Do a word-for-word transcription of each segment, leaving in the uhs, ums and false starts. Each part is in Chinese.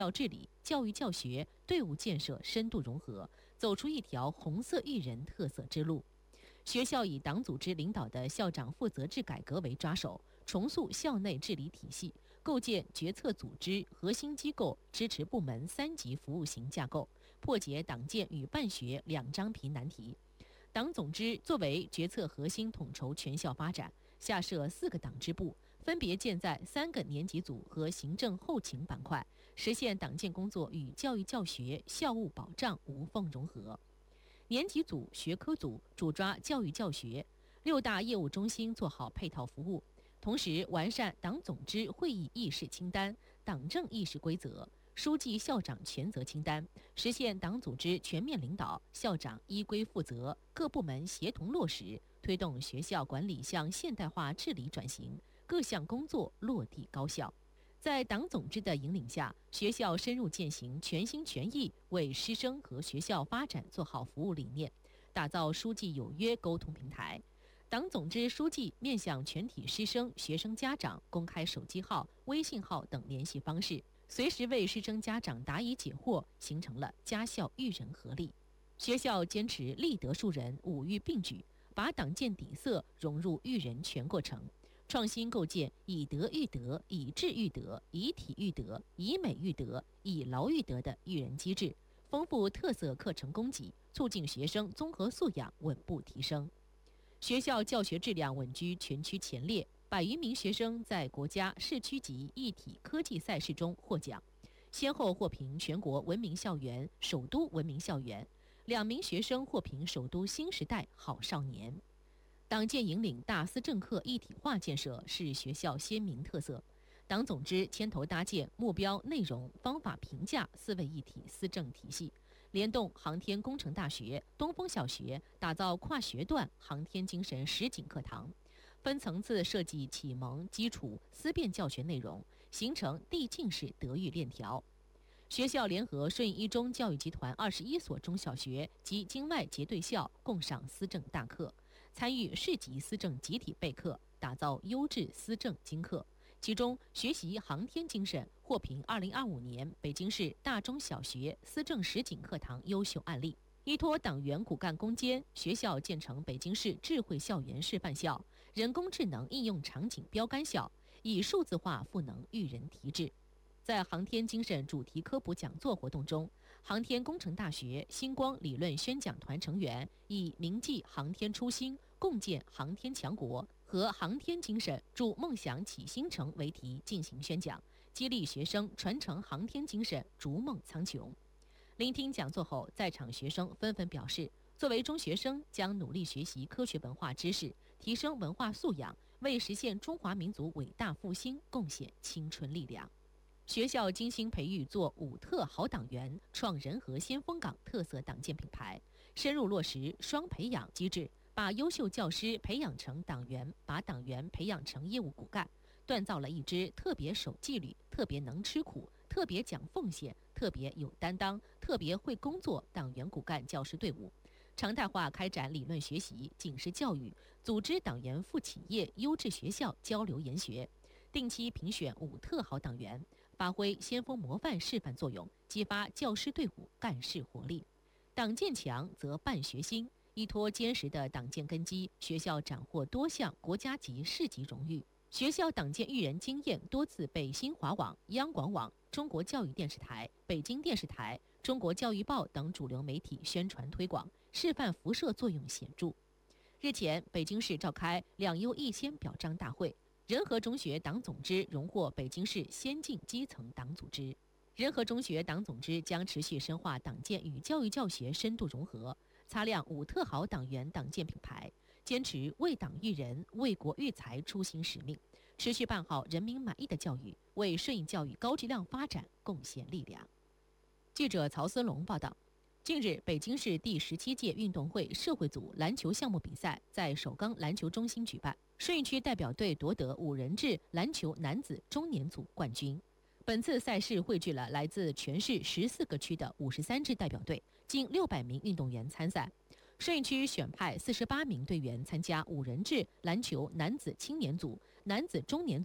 校治理、教育教学、队伍建设深度融合，走出一条红色育人特色之路。学校以党组织领导的校长负责制改革为抓手，重塑校内治理体系，构建决策组织、核心机构、支持部门三级服务型架构，破解党建与办学两张皮难题。党总支作为决策核心，统筹全校发展，下设四个党支部，分别建在三个年级组和行政后勤板块，实现党建工作与教育教学、校务保障无缝融合。年级组、学科组主抓教育教学，六大业务中心做好配套服务，同时完善党总支会议议事清单、党政议事规则、书记校长权责清单，实现党组织全面领导，校长依规负责，各部门协同落实，推动学校管理向现代化治理转型，各项工作落地高效。在党总支的引领下，学校深入践行全心全意为师生和学校发展做好服务理念，打造书记有约沟通平台。党总支书记面向全体师生、学生家长公开手机号、微信号等联系方式，随时为师生家长答疑解惑，形成了家校育人合力。学校坚持立德树人、五育并举，把党建底色融入育人全过程，创新构建以德育德、以智育德、以体育德、以美育德、以劳育德的育人机制，丰富特色课程供给，促进学生综合素养稳步提升。学校教学质量稳居全区前列，百余名学生在国家市区级一体科技赛事中获奖，先后获评全国文明校园、首都文明校园，两名学生获评首都新时代好少年。党建引领大思政课一体化建设是学校鲜明特色。党总支牵头搭建目标、内容、方法评价四位一体思政体系，联动航天工程大学、东风小学，打造跨学段航天精神实景课堂，分层次设计启蒙、基础、思辨教学内容，形成递进式德育链条。学校联合顺义一中教育集团二十一所中小学及境外结对校共上思政大课，参与市级思政集体备课，打造优质思政精课。其中，学习航天精神获评二零二五年北京市大中小学思政实景课堂优秀案例。依托党员骨干攻坚，学校建成北京市智慧校园示范校、人工智能应用场景标杆校，以数字化赋能育人提质。在航天精神主题科普讲座活动中，航天工程大学星光理论宣讲团成员以铭记航天初心、共建航天强国和航天精神助梦想起星城为题进行宣讲，激励学生传承航天精神，逐梦苍穹。聆听讲座后，在场学生纷纷表示，作为中学生，将努力学习科学文化知识，提升文化素养，为实现中华民族伟大复兴贡献青春力量。学校精心培育做五特好党员，创人和先锋岗特色党建品牌，深入落实双培养机制，把优秀教师培养成党员，把党员培养成业务骨干，锻造了一支特别守纪律、特别能吃苦、特别讲奉献、特别有担当、特别会工作党员骨干教师队伍。常态化开展理论学习、警示教育，组织党员赴企业、优质学校交流研学，定期评选五特好党员，发挥先锋模范示范作用，激发教师队伍干事活力。党建强则办学兴，依托坚实的党建根基，学校斩获多项国家级、市级荣誉。学校党建育人经验多次被新华网、央广网、中国教育电视台、北京电视台、中国教育报等主流媒体宣传推广，示范辐射作用显著。日前，北京市召开两优一先表彰大会，仁和中学党总支荣获北京市先进基层党组织。仁和中学党总支将持续深化党建与教育教学深度融合，擦亮五特好党员党建品牌，坚持为党育人、为国育才初心使命，持续办好人民满意的教育，为顺义教育高质量发展贡献力量。记者曹思龙报道。近日，北京市第十七届运动会社会组篮球项目比赛在首钢篮球中心举办，顺义区代表队夺得五人制篮球男子中年组冠军。本次赛事汇聚了来自全市十四个区的五十三支代表队，近六百名运动员参赛。顺义区选派四十八名队员参加五人制篮球男子青年组、男子中年组、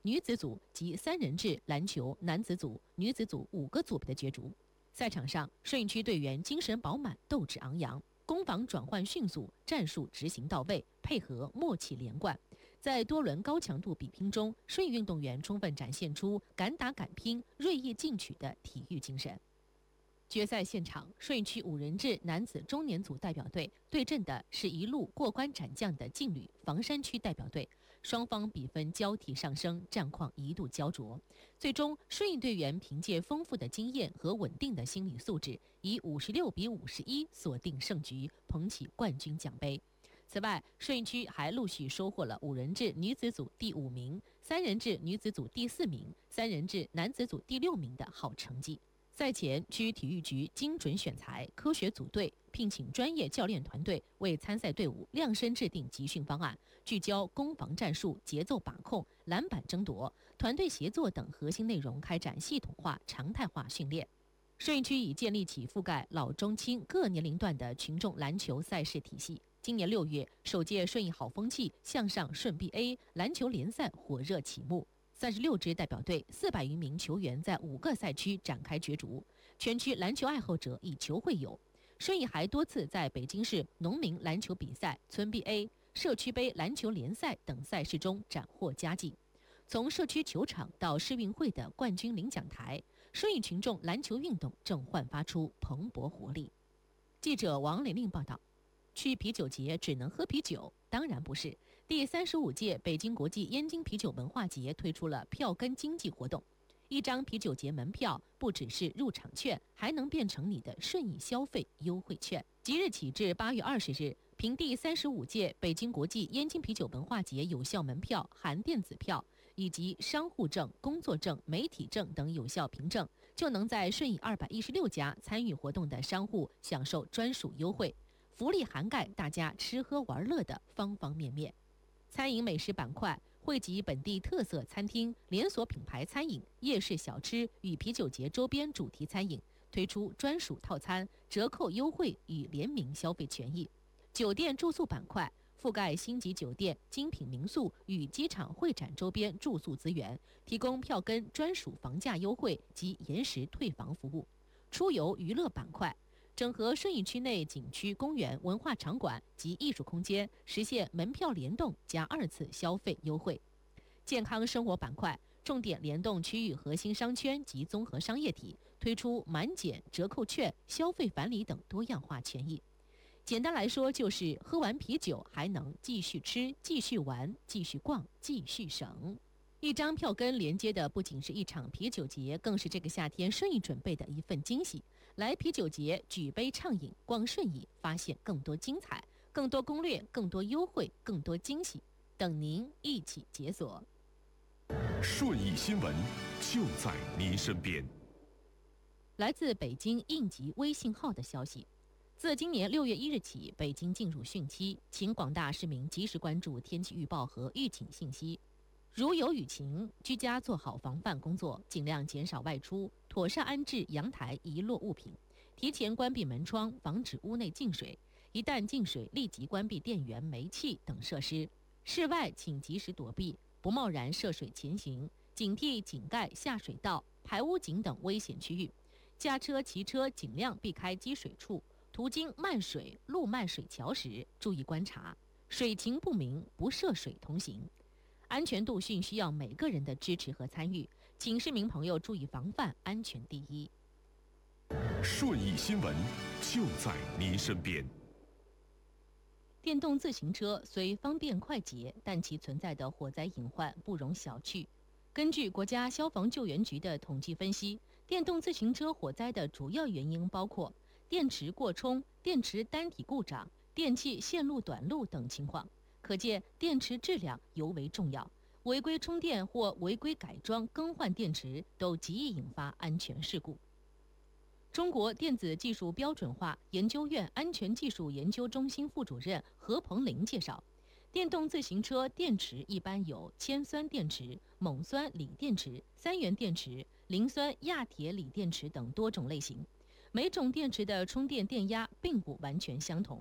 女子组及三人制篮球男子组、女子组五个组别的角逐。赛场上，顺义区队员精神饱满，斗志昂扬，攻防转换迅速，战术执行到位，配合默契连贯。在多轮高强度比拼中，顺义运动员充分展现出敢打敢拼、锐意进取的体育精神。决赛现场，顺义区五人制男子中年组代表队对阵的是一路过关斩将的劲旅房山区代表队，双方比分交替上升，战况一度焦灼。最终，顺义队员凭借丰富的经验和稳定的心理素质，以五十六比五十一锁定胜局，捧起冠军奖杯。此外，顺义区还陆续收获了五人制女子组第五名、三人制女子组第四名、三人制男子组第六名的好成绩。赛前，区体育局精准选材、科学组队，聘请专业教练团队为参赛队伍量身制定集训方案，聚焦攻防战术、节奏把控、篮板争夺、团队协作等核心内容，开展系统化、常态化训练。顺义区已建立起覆盖老中青各年龄段的群众篮球赛事体系。今年六月，首届顺义好风气向上顺 B A 篮球联赛火热启幕。三十六支代表队，四百余名球员在五个赛区展开角逐，全区篮球爱好者以球会友。顺义还多次在北京市农民篮球比赛、村 B A、社区杯篮球联赛等赛事中斩获佳绩。从社区球场到市运会的冠军领奖台，顺义群众篮球运动正焕发出蓬勃活力。记者王玲玲报道。去啤酒节只能喝啤酒？当然不是。第三十五届北京国际燕京啤酒文化节推出了票根经济活动，一张啤酒节门票不只是入场券，还能变成你的顺义消费优惠券。即日起至八月二十日，凭第三十五届北京国际燕京啤酒文化节有效门票含电子票以及商户证、工作证、媒体证等有效凭证，就能在顺义二百一十六家参与活动的商户享受专属优惠。福利涵盖大家吃喝玩乐的方方面面。餐饮美食板块汇集本地特色餐厅、连锁品牌餐饮、夜市小吃与啤酒节周边主题餐饮，推出专属套餐、折扣优惠与联名消费权益。酒店住宿板块覆盖星级酒店、精品民宿与机场会展周边住宿资源，提供票根专属房价优惠及延时退房服务。出游娱乐板块整合顺义区内景区、公园、文化场馆及艺术空间，实现门票联动加二次消费优惠。健康生活板块重点联动区域核心商圈及综合商业体，推出满减、折扣券、消费返礼等多样化权益。简单来说，就是喝完啤酒还能继续吃、继续玩、继续逛、继续省。一张票根连接的不仅是一场啤酒节，更是这个夏天顺义准备的一份惊喜。来啤酒节，举杯畅饮，逛顺义，发现更多精彩，更多攻略，更多优惠，更多惊喜，等您一起解锁。 顺义新闻就在您身边。 来自北京应急微信号的消息，自今年六月一日起，北京进入汛期，请广大市民及时关注天气预报和预警信息。如有雨情，居家做好防范工作，尽量减少外出，妥善安置阳台遗落物品，提前关闭门窗，防止屋内进水。一旦进水，立即关闭电源、煤气等设施。室外请及时躲避，不贸然涉水前行，警惕井盖、下水道、排污井等危险区域。驾车、骑车尽量避开积水处，途经漫水、路漫水桥时，注意观察，水情不明，不涉水同行。安全度训需要每个人的支持和参与，请市民朋友注意防范，安全第一。 顺义新闻就在您身边。 电动自行车虽方便快捷，但其存在的火灾隐患不容小觑。根据国家消防救援局的统计分析，电动自行车火灾的主要原因包括电池过充、电池单体故障、电器线路短路等情况。可见电池质量尤为重要，违规充电或违规改装更换电池都极易引发安全事故。中国电子技术标准化研究院安全技术研究中心副主任何鹏林介绍，电动自行车电池一般有铅酸电池、锰酸锂电池、三元电池、磷酸亚铁锂电池等多种类型，每种电池的充电电压并不完全相同。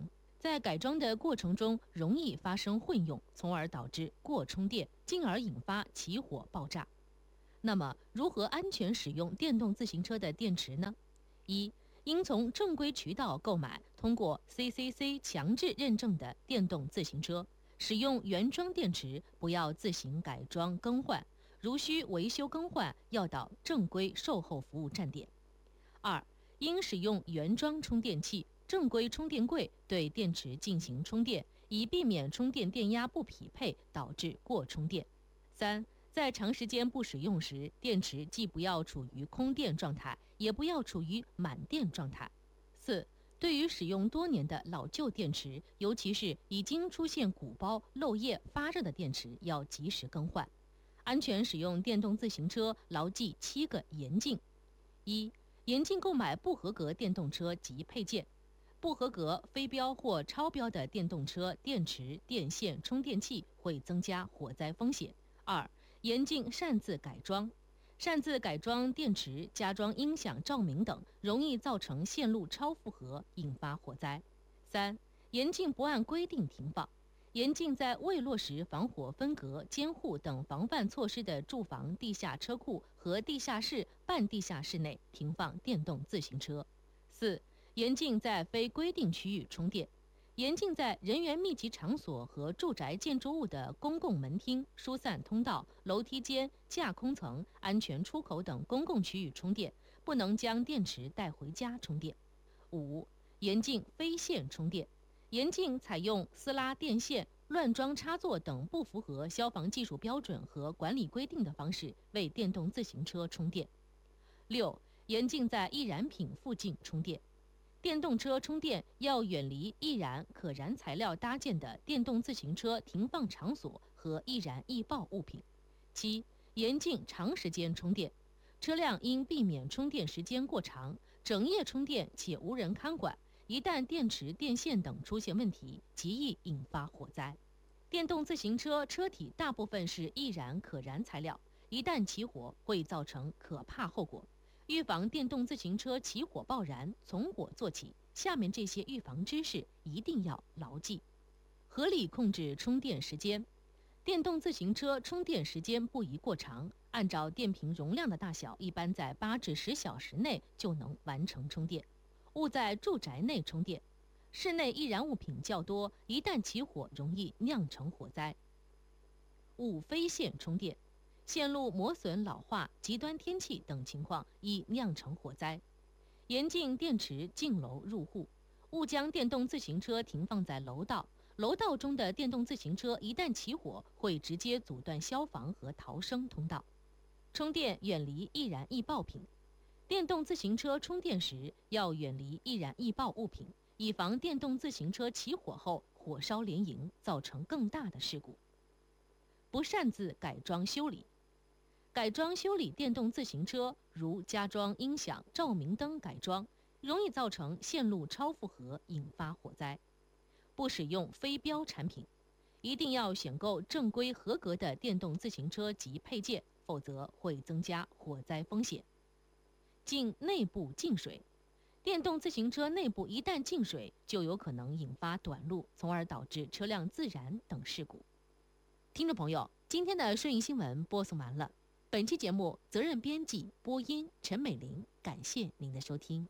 在改装的过程中容易发生混用，从而导致过充电，进而引发起火爆炸。那么，如何安全使用电动自行车的电池呢？一、应从正规渠道购买通过 C C C 强制认证的电动自行车，使用原装电池，不要自行改装更换。如需维修更换，要到正规售后服务站点。二、应使用原装充电器、正规充电柜对电池进行充电，以避免充电电压不匹配导致过充电。三、在长时间不使用时，电池既不要处于空电状态，也不要处于满电状态。四、对于使用多年的老旧电池，尤其是已经出现鼓包、漏液、发热的电池，要及时更换。安全使用电动自行车，牢记七个严禁：一、严禁购买不合格电动车及配件。不合格、非标或超标的电动车电池、电线、充电器会增加火灾风险。二、严禁擅自改装。擅自改装电池、加装音响、照明等，容易造成线路超负荷，引发火灾。三、严禁不按规定停放。严禁在未落实防火分隔、监护等防范措施的住房地下车库和地下室、半地下室内停放电动自行车。四、严禁在非规定区域充电。严禁在人员密集场所和住宅建筑物的公共门厅、疏散通道、楼梯间、架空层、安全出口等公共区域充电，不能将电池带回家充电。五、严禁非线充电。严禁采用私拉电线、乱装插座等不符合消防技术标准和管理规定的方式为电动自行车充电。六、严禁在易燃品附近充电。电动车充电要远离易燃可燃材料搭建的电动自行车停放场所和易燃易爆物品。七、严禁长时间充电。车辆应避免充电时间过长，整夜充电且无人看管。一旦电池、电线等出现问题，极易引发火灾。电动自行车车体大部分是易燃可燃材料，一旦起火会造成可怕后果。预防电动自行车起火爆燃，从我做起。下面这些预防知识一定要牢记：合理控制充电时间。电动自行车充电时间不宜过长，按照电瓶容量的大小，一般在八至十小时内就能完成充电。勿在住宅内充电，室内易燃物品较多，一旦起火容易酿成火灾。勿非线充电，线路磨损老化、极端天气等情况易酿成火灾。严禁电池进楼入户，勿将电动自行车停放在楼道。楼道中的电动自行车一旦起火，会直接阻断消防和逃生通道。充电远离易燃易爆品。电动自行车充电时要远离易燃易爆物品，以防电动自行车起火后火烧连营，造成更大的事故。不擅自改装修理。改装修理电动自行车，如加装音响、照明灯改装，容易造成线路超负荷，引发火灾。不使用非标产品。一定要选购正规合格的电动自行车及配件，否则会增加火灾风险。禁内部进水。电动自行车内部一旦进水，就有可能引发短路，从而导致车辆自燃等事故。听众朋友，今天的顺义新闻播送完了。本期节目责任编辑播音陈美玲，感谢您的收听。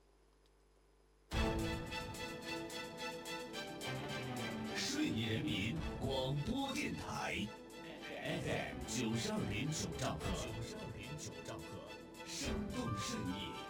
顺义人民广播电台 F M 九十二点九兆赫，九十二点九兆赫，生动顺义。